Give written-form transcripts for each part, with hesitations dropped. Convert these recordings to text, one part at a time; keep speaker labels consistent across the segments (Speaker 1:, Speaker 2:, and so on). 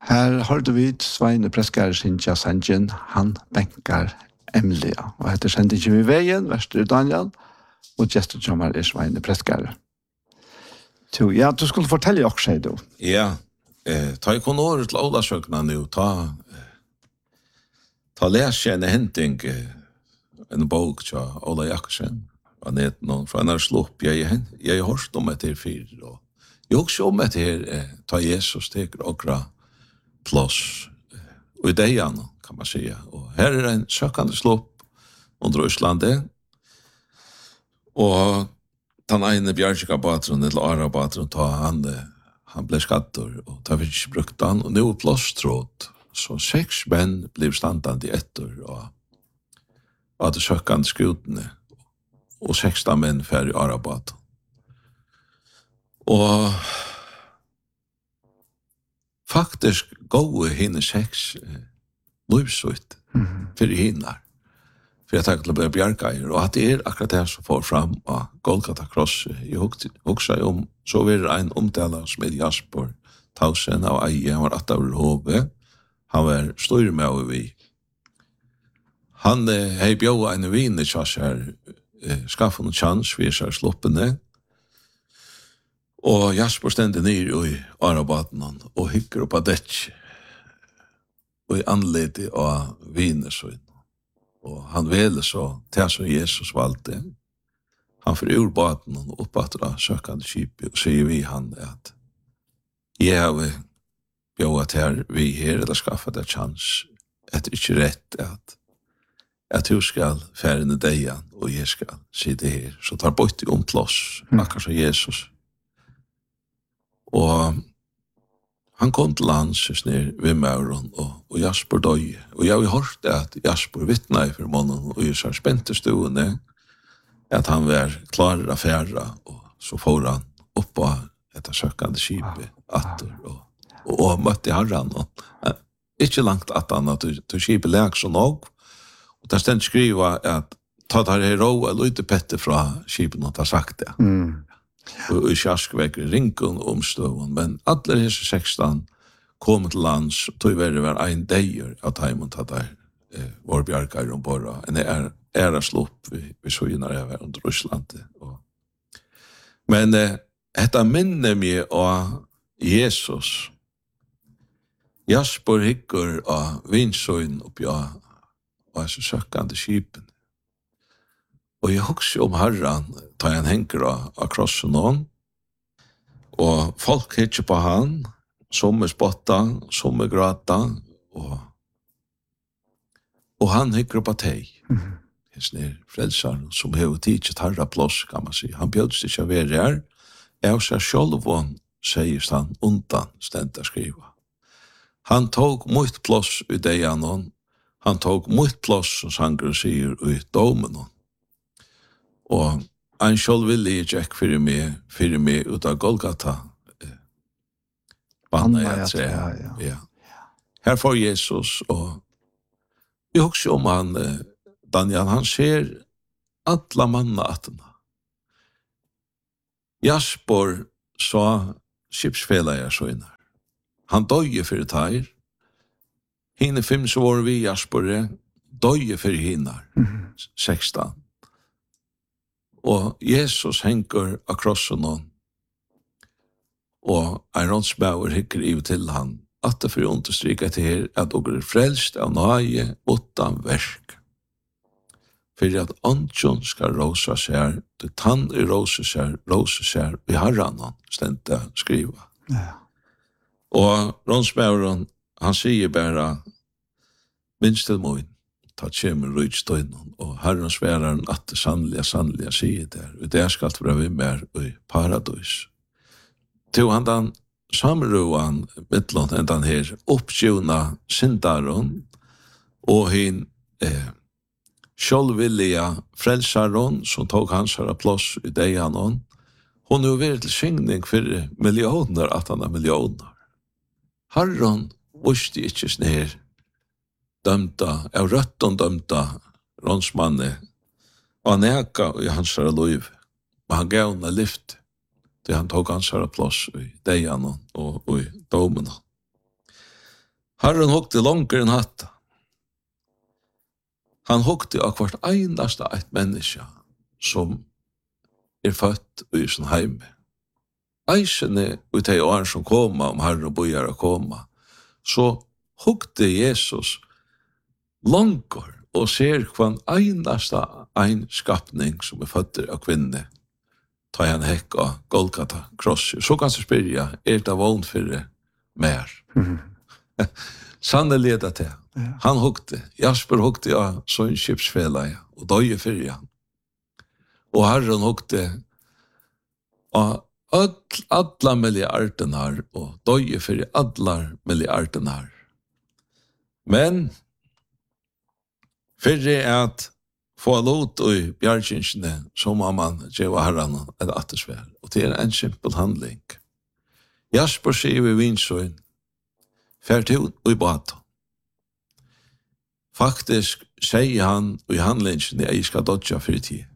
Speaker 1: Her hørte vi Sveine Preskar Sintja Sanjen, han benkar Emilia. Og etter sendte ikke vi veien, verster Daniel, og gestet som er Sveine Preskar. Ja, du skulle fortelle også, sier du.
Speaker 2: Ja, ta i konåret til Ålasøkna nå, ta les en henting, en bok til Ola Jakobsen, han er noen fra en slopp, jeg har hørt om etter fyr, og jeg også om etter ta Jesus til okra plass, og i dejan, kan man säga. Og her er en søkande slopp under Østlandet, og den ene Bjørkika-batron, eller Ara-batron, han ble skattor, og da vi ikke brukte han, og nå er plåstråd, så 6 menn ble standande etter, og det søkande skutene, og 16 menn færre i Ara-batron. Og faktisk gå hinne 6 livsut for hinnar. For jeg tenker til å bli bjergeier, og at det er akkurat det som får fram av Golgata Cross. Jeg husker om, så var det en omtale som er Jasper Tausen av Eie, han var 8 år hove, han var stor med over vi. Han hei bjøy en vin i kjass her, skaffe noen chans, vi er sloppene, og Jasper stendte ned i Arabaten og hykker opp av dekk, og i anledning av vinesøyn. Og han vele så til som Jesus valgte. Han får ur baten og oppbatter av søkende skipet, og sier vi han at jeg har bjøret her vi her, eller skaffet deg chans, at det ikke rett at du skal fære ned deg, og jeg skal sitte her. Så tar bort om plass, akkurat som Jesus. Og han kom til lands ned ved Mauron, og Jasper døg. Og jeg har hørt at Jasper vittnet for måneden, og jeg så spente stuene, at han var klar av færa, og så får han opp på etter søkende skipet, og møtte herren. Ikke langt at han, at du skipet lek så nok, og det stendt skriva at ta der her råd, eller ikke pette fra skipet, og ta sagt det. Og i kjaskvekk ringen omstøven, men alle disse 16 kom til lands, tog var en deier av teimen til der vår bjergeier ombord, en æra slopp vi så når jeg var under Russland. Men dette minner meg av Jesus. Jasper hikker av vinsøyn oppi av søkende skipen. Og jeg husker om herren, da han henker av krossen noen, og folk hittar på han, som spotta, som grata, og han hikker på teg. Hesnir frelsaren, som hever tidset herra plås, kan man si. Han bjødst ikke å være her, jeg seg sjølvån, sier han undan, stendt å skriva. Han tog mot plås i dejanon, han tog mot plås, som sanger sier, i domenon. Og han selv ville ikke for meg ut av Golgata. Banna jeg tre. Ja. Her får Jesus, og vi husker om han, Daniel, han ser alla manna attena. Jasper sa skipsfela jeg så innar. Han døye for et her. Hine 5 så var vi Jasper, døye for hinnar. 16. Og Jesus henker av krossen og en rådsbauer hikker i til han, at det for å understryke til her, at dere er frelst av nøye utan verk. For at ånden skal råse seg, det tann er råse seg, vi har han stendt å skrive. Ja. Og rådsbaueren, han sier bare, minst til moin, ta kjemer rydstøynen, og herren sværer at det sannlige sier der, og det skal være vi mer i paradis. Til han den samroen mittlån enn den her oppsjona syndaren, og hin sjølvillige frelsaren, som tog hans her plass i dejanon, hun er jo vært til skingning for millioner, at han er millioner. Herren visste ikke snir, dømta, av røtten dømta rånsmanne, og han eka i hans herre liv, og han gav henne lift, til han tog hans herre plass i dejan og i domen. Herren hukte langer enn hatta. Han hukte av hvert einasta et menneske som født i sin heime. Eisene ut de år som koma, om Herren bojar å koma, så hukte Jesus langer og ser hver einasta ein skapning som født av kvinne. Ta han hekk av Golgata krosser. Så kan du spyrja, det vogn for det mer? Sannelig er det til. Han hukte, Jasper hukte av sånn skipsfela og døye fyrir han. Og Herren hukte av alla milliardenar og døye fyrir allar milliardenar. Men fyrir at få lot i bjargingsene, så må man gjøre Herren et attersvær. Og det en simpel handling. Jasper sier vi vinsøyn, fært ut i baten. Faktisk sier han i handlingen at jeg skal dodja for tid.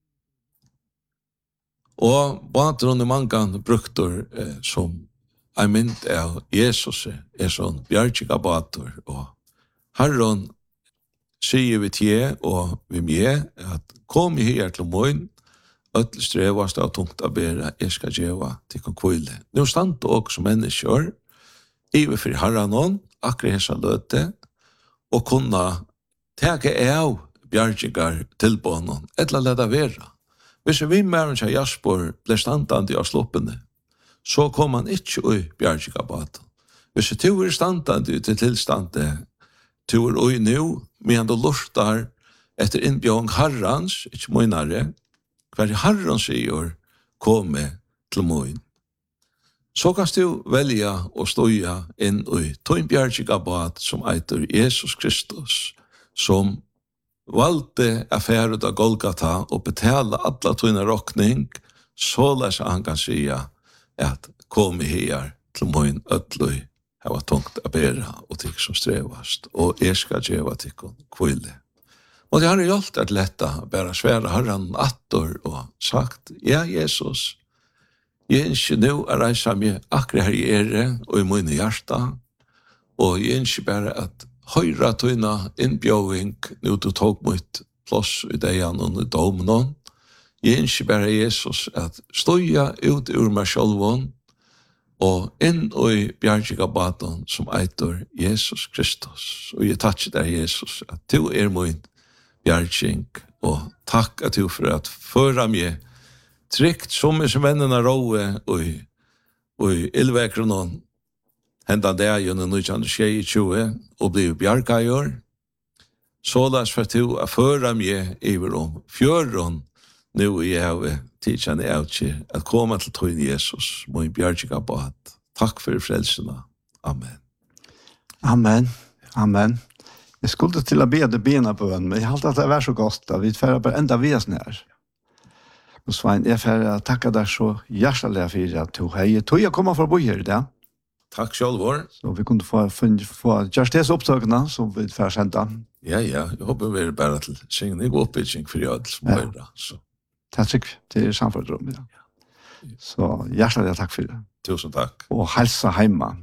Speaker 2: Og baten i mangan brukter som en mynd av Jesus sånn bjargiga bater. Og Herren sier vi til og vi med at kom i her til morgen, ødel strevast av tungt av bæra, jeg skal gjøre til kvile. Nå stand også som mennesker, iver for Herren, akkurat hessa løte, og kunne teke av bjargigar tilbånen, etla leda vera. Hvis vi med en Jasper ble standande av sloppene, så kom han ikke i bjargigabaten. Hvis du standande til tilstande, du oi nu, men du lortar etter innbjørn Herrens, ikke møynare, hver Herren sier, komme til møyn. Så kan du velja å støya inn i tøynbjergigabat som eiter Jesus Kristus, som valgte affæret av Golgata og betale alla tøyna rokning, så lesa han kan sia at komme her til møyn ødløy, det var tungt å bære og tikk som strevast, og jeg skal gjøre tikk kvile. Og det har gjort at letta bære svære Herren attor og sagt, ja, Jesus, jeg ønsker nå å reise meg akkurat her i ære og i mine hjärta, og jeg ønsker bare at høyre tøyna innbjøving nå du tok mot plass i degen og i domen. Jeg ønsker bare Jesus at støya ut ur meg sjølvån, og inn i bjargigabaten som eitor Jesus Kristus. Og jeg takker deg, Jesus, at du min bjarging, og takk at du for at føra meg trygt som som vennene råe og ildvekronen hendan deg gjennom 1922 og bli bjargajor. Således for at du føra meg iver om fjøren nu i have tidkjenne avtje at komme til tøyen Jesus, må en bjargiga bat. Takk for frelsene. Amen.
Speaker 1: Amen. Amen. Jeg skulle til å be det bena på en, men jeg halte at det var så godt, at vi får bare enda vias nær. Og Svein, jeg får takke deg så hjertelig for at du har tog å komme for å bo her i det.
Speaker 2: Takk selv, vår.
Speaker 1: Så vi kunne få gjøre det opptøkene som vi får sende.
Speaker 2: Ja, jeg håper vi er bare til syngende god oppbygging for jødel som høyre, så.
Speaker 1: Takk til samfunnsrommet. Så hjertelig takk for det.
Speaker 2: Tusen takk.
Speaker 1: Og helsa heima.